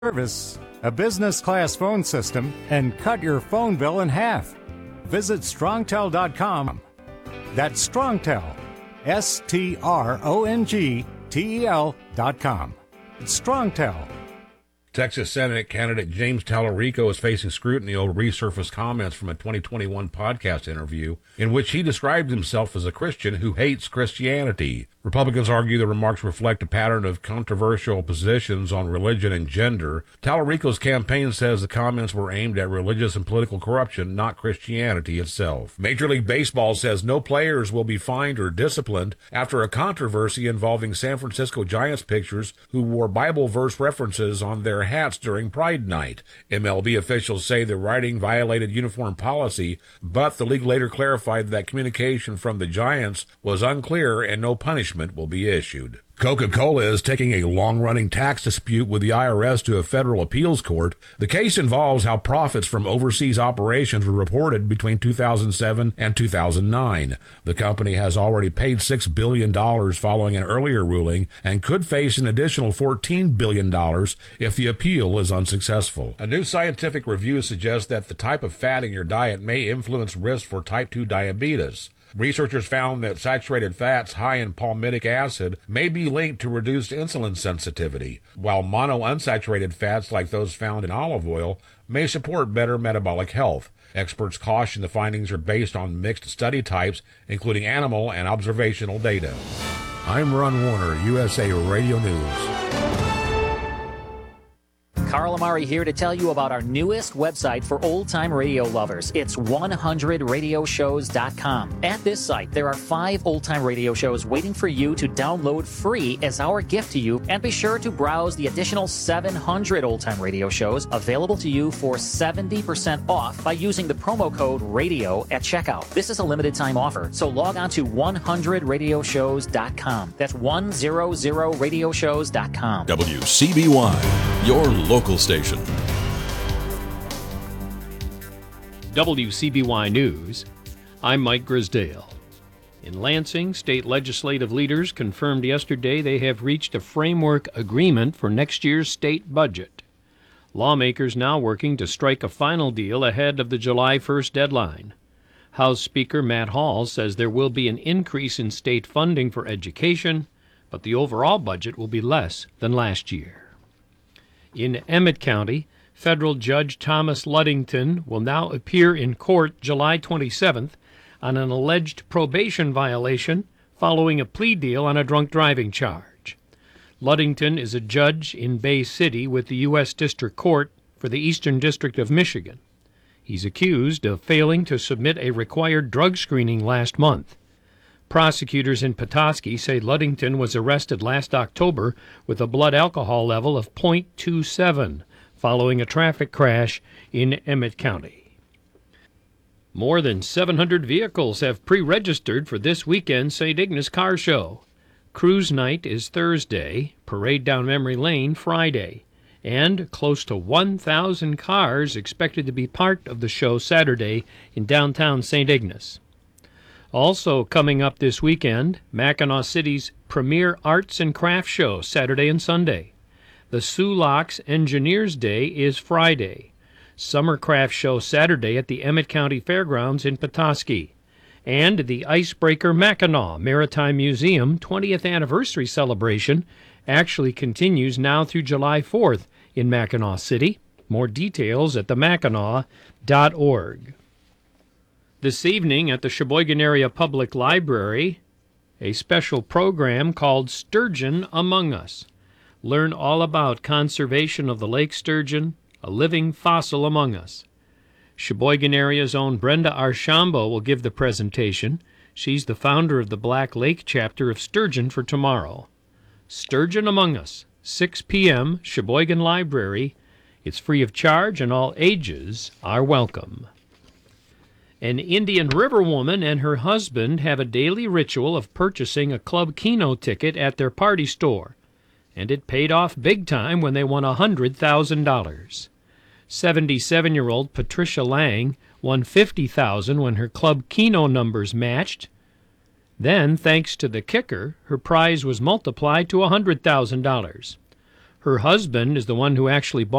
Service, a business-class phone system, and cut your phone bill in half. Visit strongtel.com. That's Strongtel, STRONGTEL.com. It's Strongtel. Texas Senate candidate James Tallarico is facing scrutiny over resurfaced comments from a 2021 podcast interview in which he described himself as a Christian who hates Christianity. Republicans argue the remarks reflect a pattern of controversial positions on religion and gender. Tallarico's campaign says the comments were aimed at religious and political corruption, not Christianity itself. Major League Baseball says no players will be fined or disciplined after a controversy involving San Francisco Giants pitchers who wore Bible verse references on their hats during Pride Night. MLB officials say the writing violated uniform policy, but the league later clarified that communication from the Giants was unclear and no punishment will be issued. Coca-Cola is taking a long-running tax dispute with the IRS to a federal appeals court. The case involves how profits from overseas operations were reported between 2007 and 2009. The company has already paid $6 billion following an earlier ruling and could face an additional $14 billion if the appeal is unsuccessful. A new scientific review suggests that the type of fat in your diet may influence risk for type 2 diabetes. Researchers found that saturated fats high in palmitic acid may be linked to reduced insulin sensitivity, while monounsaturated fats like those found in olive oil may support better metabolic health. Experts caution the findings are based on mixed study types, including animal and observational data. I'm Ron Warner, USA Radio News. Carl Amari here to tell you about our newest website for old-time radio lovers. It's 100radioshows.com. At this site, there are 5 old-time radio shows waiting for you to download free as our gift to you, and be sure to browse the additional 700 old-time radio shows available to you for 70% off by using the promo code RADIO at checkout. This is a limited-time offer, so log on to 100radioshows.com. That's 100radioshows.com. WCBY, your local station. WCBY News, I'm Mike Grisdale. In Lansing, state legislative leaders confirmed yesterday they have reached a framework agreement for next year's state budget. Lawmakers now working to strike a final deal ahead of the July 1st deadline. House Speaker Matt Hall says there will be an increase in state funding for education, but the overall budget will be less than last year. In Emmett County, federal judge Thomas Ludington will now appear in court July 27th on an alleged probation violation following a plea deal on a drunk driving charge. Ludington is a judge in Bay City with the U.S. District Court for the Eastern District of Michigan. He's accused of failing to submit a required drug screening last month. Prosecutors in Petoskey say Ludington was arrested last October with a blood alcohol level of .27 following a traffic crash in Emmett County. More than 700 vehicles have pre-registered for this weekend's St. Ignace Car Show. Cruise Night is Thursday, Parade Down Memory Lane Friday, and close to 1,000 cars expected to be part of the show Saturday in downtown St. Ignace. Also coming up this weekend, Mackinaw City's premier arts and crafts show Saturday and Sunday. The Sulaks Engineers Day is Friday. Summer craft show Saturday at the Emmett County Fairgrounds in Petoskey. And the Icebreaker Mackinac Maritime Museum 20th anniversary celebration actually continues now through July 4th in Mackinaw City. More details at themackinac.org. This evening at the Sheboygan Area Public Library, a special program called Sturgeon Among Us. Learn all about conservation of the lake sturgeon, a living fossil among us. Sheboygan Area's own Brenda Archambault will give the presentation. She's the founder of the Black Lake chapter of Sturgeon for Tomorrow. Sturgeon Among Us, 6 p.m., Sheboygan Library. It's free of charge and all ages are welcome. An Indian River woman and her husband have a daily ritual of purchasing a Club Keno ticket at their party store, and it paid off big time when they won $100,000. 77-year-old Patricia Lang won $50,000 when her Club Keno numbers matched. Then, thanks to the kicker, her prize was multiplied to $100,000. Her husband is the one who actually bought